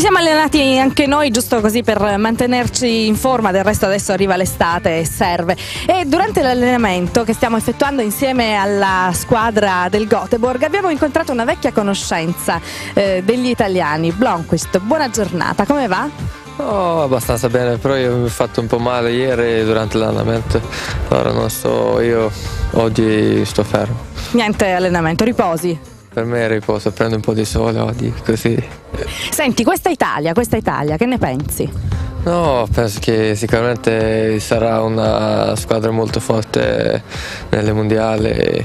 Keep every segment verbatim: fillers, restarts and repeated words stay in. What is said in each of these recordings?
siamo allenati anche noi, giusto così per mantenerci in forma, del resto adesso arriva l'estate e serve. E durante l'allenamento che stiamo effettuando insieme alla squadra del Göteborg abbiamo incontrato una vecchia conoscenza eh, degli italiani, Blomqvist. Buona giornata, come va? Oh, abbastanza bene, però io mi ho fatto un po' male ieri durante l'allenamento, allora non so, io oggi sto fermo. Niente allenamento, riposi? Per me è riposo, prendo un po' di sole oggi, così. Senti, questa Italia, questa Italia, che ne pensi? No, penso che sicuramente sarà una squadra molto forte nelle mondiali,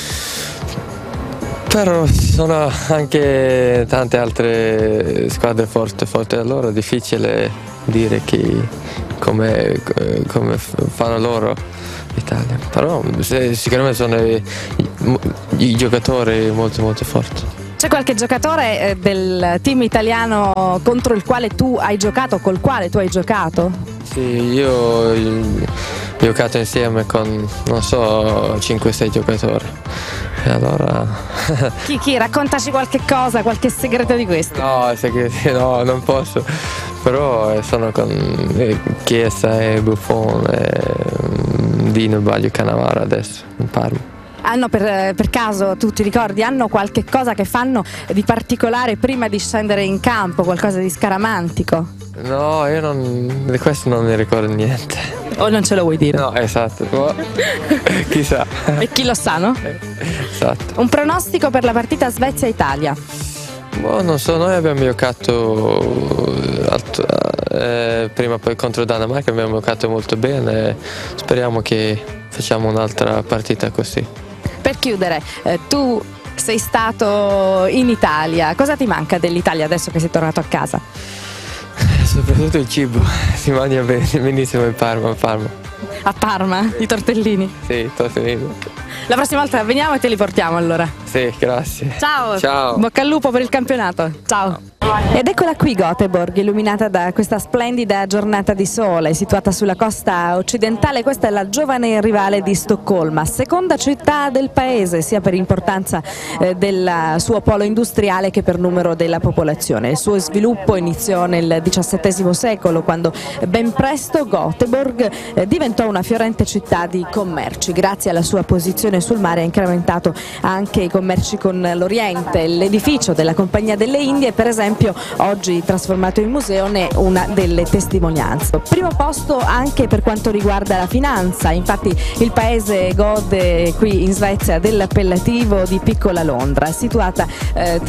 però ci sono anche tante altre squadre forti, forti allora è difficile dire chi, come, come fanno loro l'Italia, però sicuramente sono i, i giocatori molto molto forti. C'è qualche giocatore del team italiano contro il quale tu hai giocato, col quale tu hai giocato? Sì, io ho giocato insieme con, non so, cinque sei giocatori. E allora... Chi, chi? Raccontaci qualche cosa, qualche segreto di questo. No, segreto, no, non posso. Però sono con Chiesa e Buffon e Dino Baggio Cannavaro adesso, in Parma. Hanno per, per caso, tu ti ricordi, hanno qualche cosa che fanno di particolare prima di scendere in campo, qualcosa di scaramantico? No, io non, di questo non mi ricordo niente. O non ce lo vuoi dire? No, esatto, oh, chissà. E chi lo sa, no? Esatto. Un pronostico per la partita Svezia-Italia? Boh, non so, noi abbiamo giocato eh, prima poi contro Danimarca, abbiamo giocato molto bene, speriamo che facciamo un'altra partita così. Per chiudere, eh, tu sei stato in Italia, cosa ti manca dell'Italia adesso che sei tornato a casa? Soprattutto il cibo, si mangia benissimo in Parma, a Parma. A Parma, i tortellini? Sì, tortellini. La prossima volta veniamo e te li portiamo allora. Sì, grazie. Ciao. Ciao. Bocca al lupo per il campionato. Ciao. Ciao. Ed eccola qui Göteborg, illuminata da questa splendida giornata di sole, situata sulla costa occidentale. Questa è la giovane rivale di Stoccolma, seconda città del paese sia per importanza eh, del suo polo industriale che per numero della popolazione. Il suo sviluppo iniziò nel diciassettesimo secolo, quando ben presto Göteborg eh, diventò una fiorente città di commerci. Grazie alla sua posizione sul mare ha incrementato anche i commerci con l'Oriente. L'edificio della Compagnia delle Indie, per esempio, oggi trasformato in museo, ne è una delle testimonianze. Primo posto anche per quanto riguarda la finanza, infatti il paese gode qui in Svezia dell'appellativo di piccola Londra, situata eh, tra